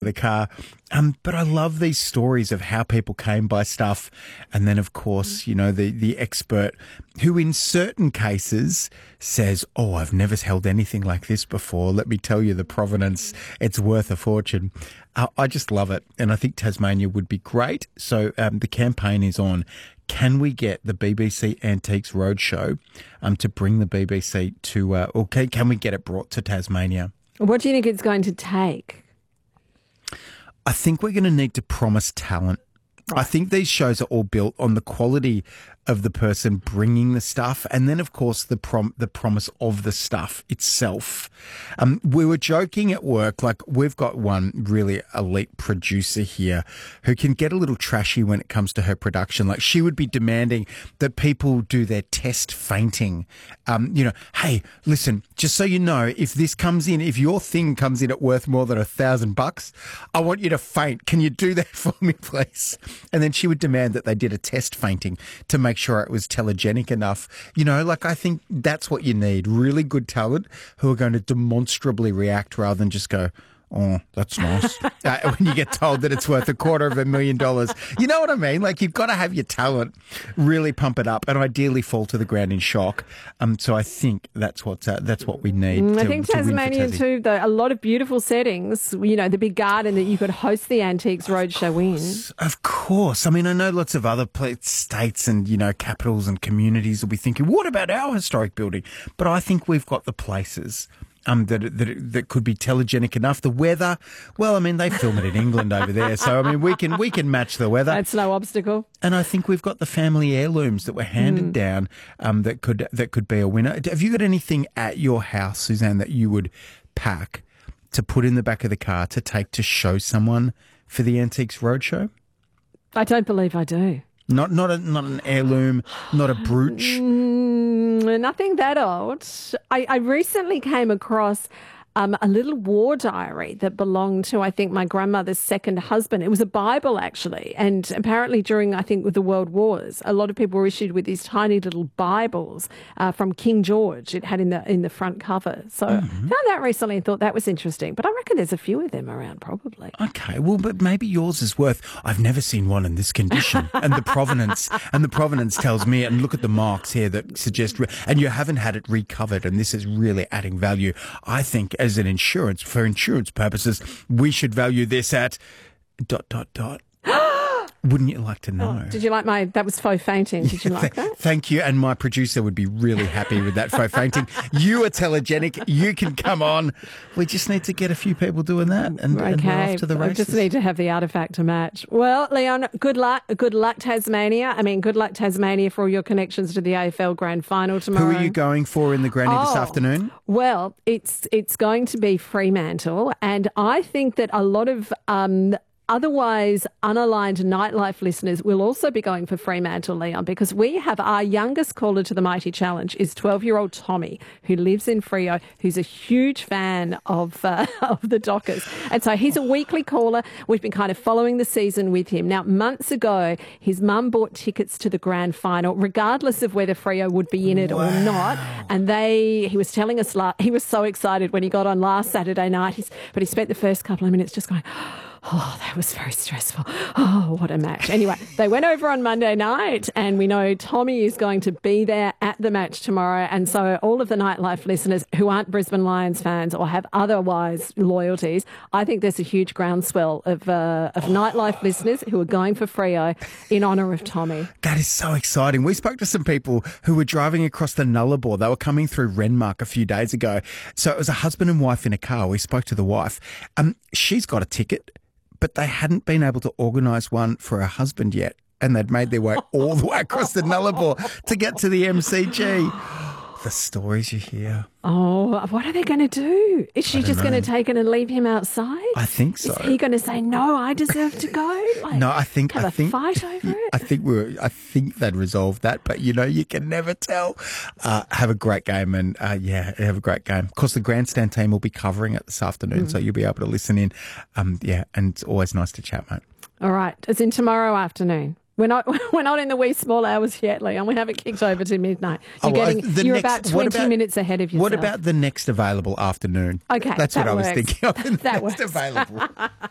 the car. But I love these stories of how people came by stuff. And then, of course, you know, the expert who in certain cases says, oh, I've never held anything like this before. Let me tell you the provenance. It's worth a fortune. I just love it. And I think Tasmania would be great. So the campaign is on. Can we get the BBC Antiques Roadshow to bring the BBC to, or can we get it brought to Tasmania? What do you think it's going to take? I think we're going to need to promise talent. Right. I think these shows are all built on the quality of the person bringing the stuff, and then, of course, the promise of the stuff itself. We were joking at work, like we've got one really elite producer here who can get a little trashy when it comes to her production. Like she would be demanding that people do their test fainting. You know, hey, listen, just so you know, if this comes in, if your thing comes in at worth more than $1,000, I want you to faint. Can you do that for me, please? And then she would demand that they did a test fainting to make sure it was telegenic enough. You know, like I think that's what you need. Really good talent who are going to demonstrably react rather than just go, oh, that's nice. When you get told that it's worth $250,000. You know what I mean? Like you've got to have your talent really pump it up and ideally fall to the ground in shock. So I think that's what we need. I think Tasmania too, though, a lot of beautiful settings, you know, the big garden that you could host the Antiques Roadshow in. Of course. I mean, I know lots of other states and, you know, capitals and communities will be thinking, what about our historic building? But I think we've got the places that could be telegenic enough. The weather, well, I mean, they film it in England over there, so I mean, we can match the weather. That's no obstacle. And I think we've got the family heirlooms that were handed down that could be a winner. Have you got anything at your house, Suzanne, that you would pack to put in the back of the car to take to show someone for the Antiques Roadshow? I don't believe I do. Not an heirloom, not a brooch. Nothing that old. I recently came across a little war diary that belonged to, I think, my grandmother's second husband. It was a Bible, actually. And apparently during, I think, with the World Wars, a lot of people were issued with these tiny little Bibles from King George. It had in the front cover. So I found that recently and thought that was interesting. But I reckon there's a few of them around, probably. Okay, well, but maybe yours is worth, I've never seen one in this condition. And the provenance tells me, and look at the marks here that suggest, and you haven't had it recovered, and this is really adding value. I think as an insurance, for insurance purposes, we should value this at ... Wouldn't you like to know? Oh, did you like that was faux fainting. Did you like that? Thank you. And my producer would be really happy with that faux fainting. You are telegenic. You can come on. We just need to get a few people doing that and we're off to the races. We just need to have the artefact to match. Well, Leon, good luck. Good luck, Tasmania. I mean, good luck, Tasmania, for all your connections to the AFL Grand Final tomorrow. Who are you going for in the Granny this afternoon? Well, it's going to be Fremantle. And I think that a lot of otherwise unaligned nightlife listeners will also be going for Fremantle, Leon, because we have our youngest caller to the Mighty Challenge is 12-year-old Tommy, who lives in Freo, who's a huge fan of the Dockers. And so he's a weekly caller. We've been kind of following the season with him. Now, months ago, his mum bought tickets to the grand final, regardless of whether Freo would be in it or not. And he was telling us, he was so excited when he got on last Saturday night, but he spent the first couple of minutes just going, oh, that was very stressful. Oh, what a match. Anyway, they went over on Monday night and we know Tommy is going to be there at the match tomorrow. And so all of the nightlife listeners who aren't Brisbane Lions fans or have otherwise loyalties, I think there's a huge groundswell of nightlife listeners who are going for Freo in honour of Tommy. That is so exciting. We spoke to some people who were driving across the Nullarbor. They were coming through Renmark a few days ago. So it was a husband and wife in a car. We spoke to the wife. She's got a ticket, but they hadn't been able to organise one for her husband yet. And they'd made their way all the way across the Nullarbor to get to the MCG. The stories you hear. Oh, what are they going to do? Is she just going to take it and leave him outside? I think so. Is he going to say, no, I deserve to go? No, I think have a fight over it? I think they'd resolve that, but you know, you can never tell. Have a great game and have a great game. Of course, the grandstand team will be covering it this afternoon, so you'll be able to listen in. And it's always nice to chat, mate. All right. It's in tomorrow afternoon. We're not in the wee small hours yet, Leon. We haven't kicked over to midnight. You're about 20 minutes ahead of yourself. What about the next available afternoon? Okay, that's what I was works. thinking of. The That next works. available.